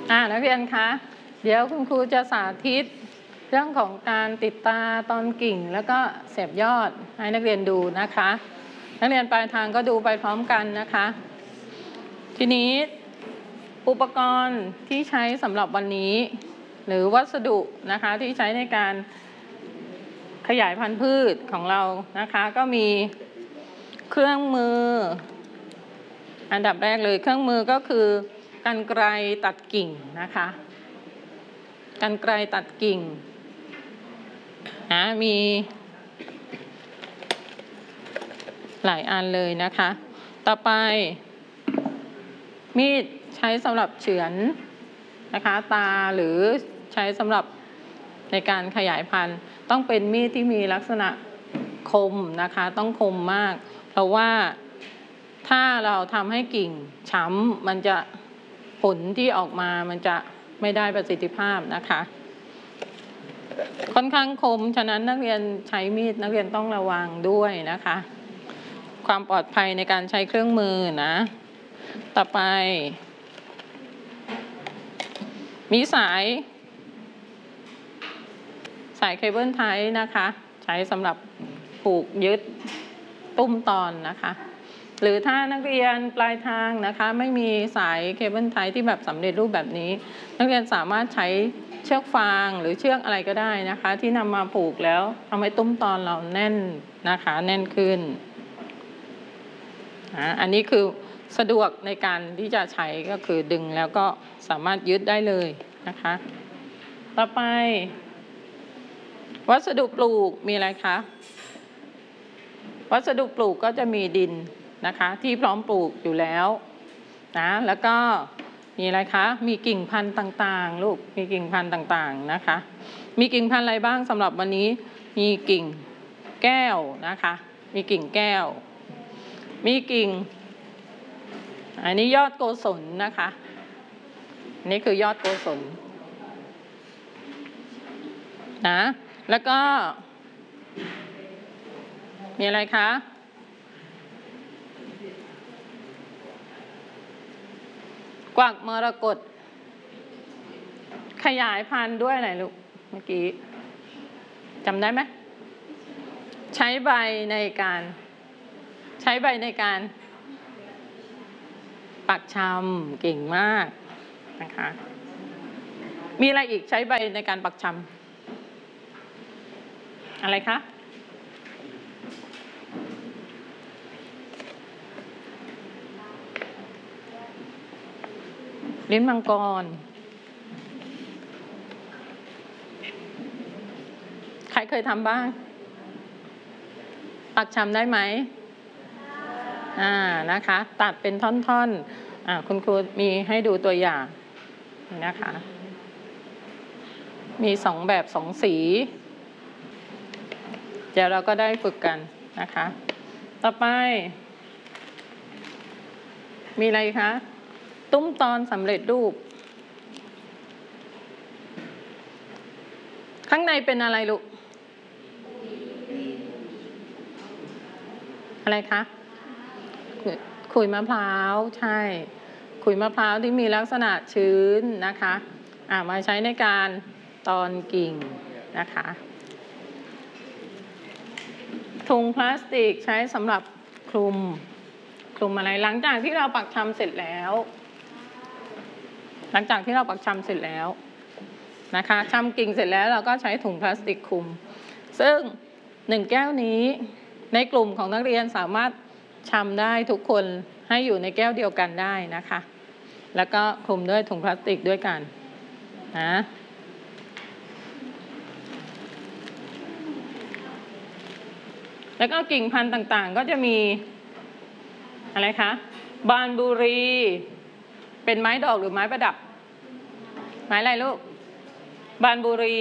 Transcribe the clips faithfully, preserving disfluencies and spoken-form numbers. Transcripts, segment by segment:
อ่านักเรียนคะเดี๋ยวคุณครูจะสาธิตเรื่องของการติดตาตอนกิ่งแล้วก็เสียบยอดให้นักเรียนดูนะคะนักเรียนปลายทางก็ดูไปพร้อมกันนะคะทีนี้อุปกรณ์ที่ใช้สำหรับวันนี้หรือวัสดุนะคะที่ใช้ในการขยายพันธุ์พืชของเรานะคะก็มีเครื่องมืออันดับแรกเลยเครื่องมือก็คือกรรไกรตัดกิ่งนะคะกรรไกรตัดกิ่งนะมีหลายอันเลยนะคะต่อไปมีดใช้สำหรับเฉือนนะคะตาหรือใช้สำหรับในการขยายพันธุ์ต้องเป็นมีดที่มีลักษณะคมนะคะต้องคมมากเพราะว่าถ้าเราทำให้กิ่งช้ำมันจะผลที่ออกมามันจะไม่ได้ประสิทธิภาพนะคะค่อนข้างคมฉะนั้นนักเรียนใช้มีดนักเรียนต้องระวังด้วยนะคะความปลอดภัยในการใช้เครื่องมือนะต่อไปมีสายสายเคเบิลไทป์นะคะใช้สำหรับผูกยึดตุ้มตอนนะคะหรือถ้านักเรียนปลายทางนะคะไม่มีสายเคเบิลไทป์ที่แบบสำเร็จรูปแบบนี้นักเรียนสามารถใช้เชือกฟางหรือเชือกอะไรก็ได้นะคะที่นำมาผูกแล้วทำให้ตุ้มตอนเราแน่นนะคะแน่นขึ้นอันนี้คือสะดวกในการที่จะใช้ก็คือดึงแล้วก็สามารถยึดได้เลยนะคะต่อไปวัสดุปลูกมีอะไรคะวัสดุปลูกก็จะมีดินนะคะที่พร้อมปลูกอยู่แล้วนะแล้วก็มีอะไรคะมีกิ่งพันธุ์ต่างๆลูกมีกิ่งพันธุ์ต่างๆนะคะมีกิ่งพันธุ์อะไรบ้างสำหรับวันนี้มีกิ่งแก้วนะคะมีกิ่งแก้วมีกิ่งอันนี้ยอดโกศลนะคะอันนี้คือยอดโกศลนะแล้วก็มีอะไรคะกวักมรกตขยายพันธุ์ด้วยอะไรลูกเมื่อกี้จำได้ไหมใช้ใบในการใช้ใบในการปักชำเก่งมากนะคะมีอะไรอีกใช้ใบในการปักชำอะไรคะลิ้นมังกรใครเคยทำบ้างปักชำได้ไหมอ่านะคะตัดเป็นท่อนๆอ่าคุณครูมีให้ดูตัวอย่างนะคะมีสองแบบสองสีเดี๋ยวเราก็ได้ฝึกกันนะคะต่อไปมีอะไรคะตุ้มตอนสำเร็จรูปข้างในเป็นอะไรลูกอะไรคะขุยมะพร้าวใช่ขุยมะพร้าวที่มีลักษณะชื้นนะคะอ่ามาใช้ในการตอนกิ่งนะคะถุงพลาสติกใช้สำหรับคลุมคลุมอะไรหลังจากที่เราปักชำเสร็จแล้วหลังจากที่เราปักชำเสร็จแล้วนะคะชำกิ่งเสร็จแล้วเราก็ใช้ถุงพลาสติกคลุมซึ่งหนึ่งแก้วนี้ในกลุ่มของนักเรียนสามารถชำได้ทุกคนให้อยู่ในแก้วเดียวกันได้นะคะแล้วก็คลุมด้วยถุงพลาสติกด้วยกันนะแล้วก็กิ่งพันธุ์ต่างๆก็จะมีอะไรคะบานบุรีเป็นไม้ดอกหรือไม้ประดับไม้อะไรลูกบานบุรี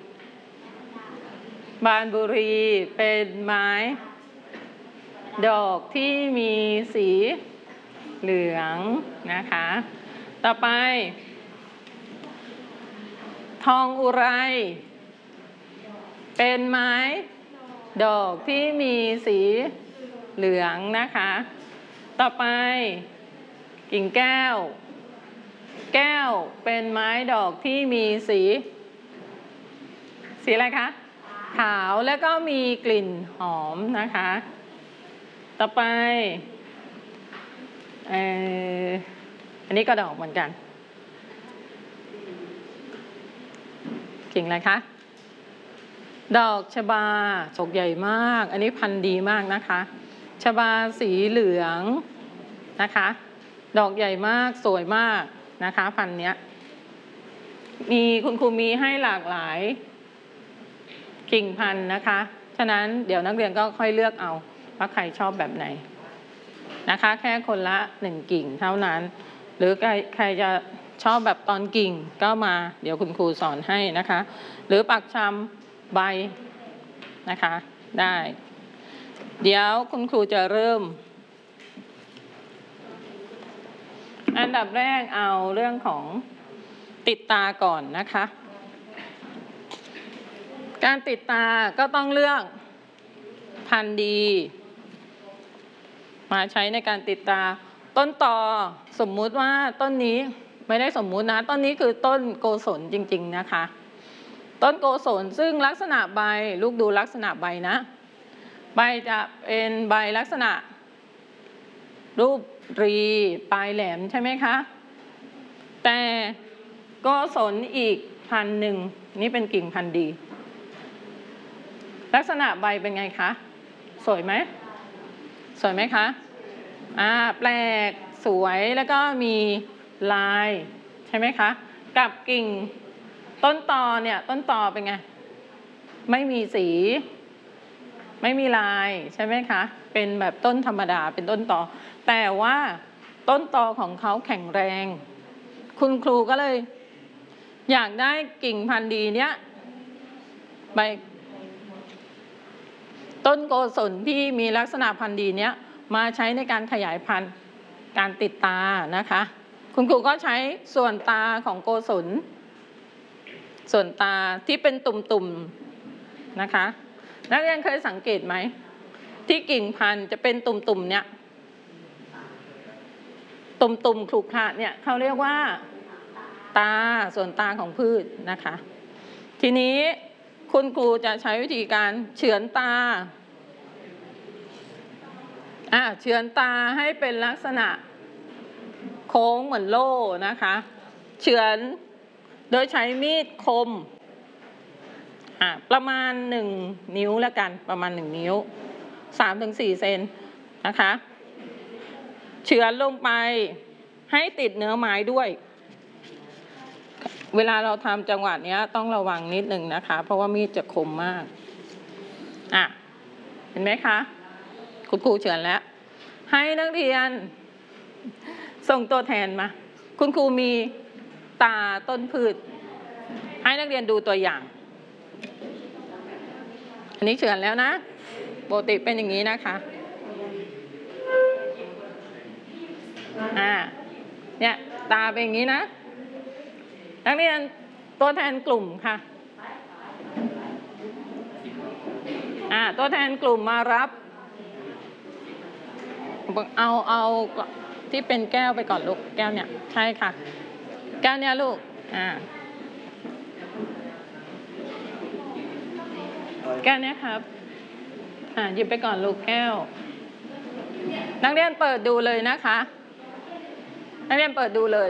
บานบุรีเป็นไม้ดอกที่มีสีเหลืองนะคะต่อไปทองอุไรเป็นไม้ดอกที่มีสีเหลืองนะคะต่อไปกิ่งแก้วแก้วเป็นไม้ดอกที่มีสีสีอะไรคะขาวแล้วก็มีกลิ่นหอมนะคะต่อไปเอ่ออันนี้ก็ดอกเหมือนกันกิ่งอะไรคะดอกชบาฉกใหญ่มากอันนี้พันธุ์ดีมากนะคะชบาสีเหลืองนะคะดอกใหญ่มากสวยมากนะคะพันธุ์เนี้ยมีคุณครูมีให้หลากหลายกิ่งพันธุ์นะคะฉะนั้นเดี๋ยวนักเรียนก็ค่อยเลือกเอาว่าใครชอบแบบไหนนะคะแค่คนละหนึ่งกิ่งเท่านั้นหรือใครใครจะชอบแบบตอนกิ่งก็มาเดี๋ยวคุณครูสอนให้นะคะหรือปักชำใบนะคะได้เดี๋ยวคุณครูจะเริ่มอันดับแรกเอาเรื่องของติดตาก่อนนะคะการติดตาก็ต้องเลือกพันธุ์ดีมาใช้ในการติดตาต้นตอสมมุติว่าต้นนี้ไม่ได้สมมุตินะต้นนี้คือต้นโกศลจริงๆนะคะต้นโกศลซึ่งลักษณะใบลูกดูลักษณะใบนะใบจะเป็นใบลักษณะรูปรีปลายแหลมใช่ไหมคะแต่โกศลอีกพันหนึ่งนี่เป็นกิ่งพันธุ์ดีลักษณะใบเป็นไงคะสวยไหมสวยไหมคะอ่าแปลกสวยแล้วก็มีลายใช่ไหมคะกับกิ่งต้นตอเนี่ยต้นตอเป็นไงไม่มีสีไม่มีลายใช่ไหมคะเป็นแบบต้นธรรมดาเป็นต้นตอแต่ว่าต้นตอของเขาแข็งแรงคุณครูก็เลยอยากได้กิ่งพันธุ์ดีเนี้ยใบต้นโกศลที่มีลักษณะพันธุ์ดีเนี้ยมาใช้ในการขยายพันธุ์การติดตานะคะคุณครูก็ใช้ส่วนตาของโกศลส่วนตาที่เป็นตุ่มๆนะคะนักเรียนเคยสังเกตไหมที่กิ่งพันธุ์จะเป็นตุ่มๆเนี้ยตุ่มๆขรุขระเนี่ยเขาเรียกว่าตาส่วนตาของพืชนะคะทีนี้คุณครูจะใช้วิธีการเฉือนตาอ่ะเฉือนตาให้เป็นลักษณะโค้งเหมือนโล่นะคะเฉือนโดยใช้มีดคมอ่ะประมาณหนึ่งนิ้วแล้วกันประมาณหนึ่งนิ้วสามถึงสี่เซนนะคะเฉือนลงไปให้ติดเนื้อไม้ด้วยเวลาเราทำจังหวะนี้ต้องระวังนิดหนึ่งนะคะเพราะว่ามีดจะคมมากอ่ะเห็นไหมคะคุณครูเฉือนแล้วให้นักเรียนส่งตัวแทนมาคุณครูมีตาต้นพืชให้นักเรียนดูตัวอย่างอันนี้เฉือนแล้วนะปกติเป็นอย่างนี้นะคะอ่าเนี่ยตาเป็นอย่างนี้นะนักเรียนตัวแทนกลุ่มค่ะอ่าตัวแทนกลุ่มมารับเอาเอาที่เป็นแก้วไปก่อนลูกแก้วเนี่ยใช่ค่ะแก้วเนี่ยลูกอ่าแก้วเนี้ยครับอ่าหยิบไปก่อนลูกแก้วนักเรียนเปิดดูเลยนะคะนักเรียนเปิดดูเลย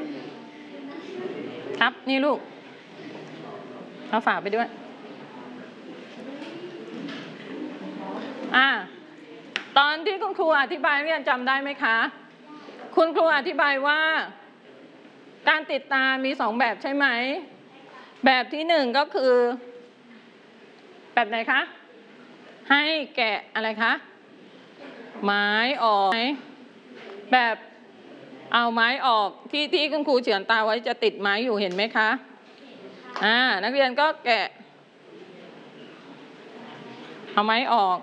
ครับนี่ลูกเอาฝาไปด้วยอ่าตอนที่คุณครูอธิบายนักเรียนจำได้ไหมคะคุณครูอธิบายว่าการติดตามีสองแบบใช่ไหมแบบที่หนึ่งก็คือแบบไหนคะให้แกะอะไรคะไม้ออกแบบเอาไม้ออกที่ที่คุณครูเฉือนตาไว้จะติดไม้อยู่เห็นไหมคะอ่านักเรียนก็แกะเอาไม้ออก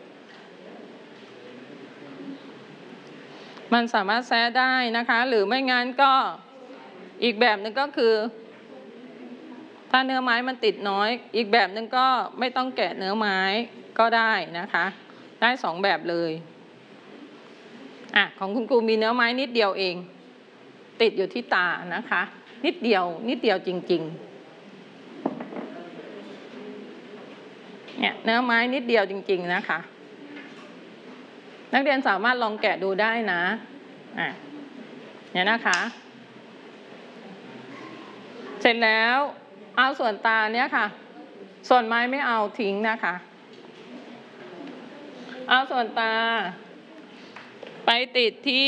มันสามารถแซะได้นะคะหรือไม่งั้นก็อีกแบบหนึ่งก็คือถ้าเนื้อไม้มันติดน้อยอีกแบบหนึ่งก็ไม่ต้องแกะเนื้อไม้ก็ได้นะคะได้สองแบบเลยอ่ะของคุณครูมีเนื้อไม้นิดเดียวเองติดอยู่ที่ตานะคะนิดเดียวนิดเดียวจริงๆเนี่ยเนื้อไม้นิดเดียวจริงๆนะคะนักเรียนสามารถลองแกะดูได้นะอ่ะเนี่ยนะคะเสร็จแล้วเอาส่วนตาเนี่ยค่ะส่วนไม้ไม่เอาทิ้งนะคะเอาส่วนตาไปติดที่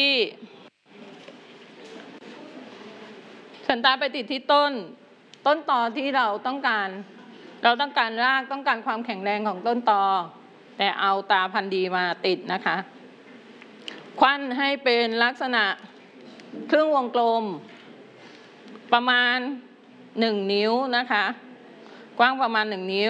ส่วนตาไปติดที่ต้นต้นตอที่เราต้องการเราต้องการรากต้องการความแข็งแรงของต้นตอแต่เอาตาพันธุ์ดีมาติดนะคะควันให้เป็นลักษณะครึ่งวงกลมประมาณหนึ่งนิ้วนะคะกว้างประมาณหนึ่งนิ้ว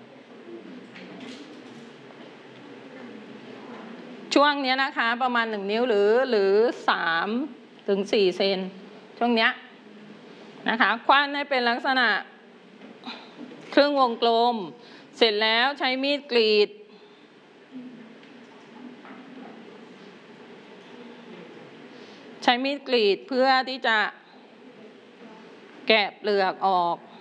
ช่วงนี้นะคะประมาณหนึ่งนิ้วหรือหรือสามถึงสี่เซนช่วงเนี้ยนะคะคว้านให้เป็นลักษณะครึ่งวงกลมเสร็จแล้วใช้มีดกรีดใช้มีดกรีดเพื่อที่จะแกะเปลือกออก